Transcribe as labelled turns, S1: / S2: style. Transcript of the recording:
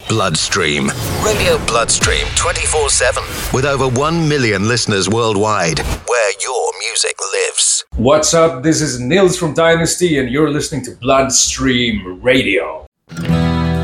S1: Bloodstream. Radio Bloodstream 24/7. With over 1 million listeners worldwide. Where your music lives.
S2: What's up? This is Nils from Dynasty and you're listening to Bloodstream Radio.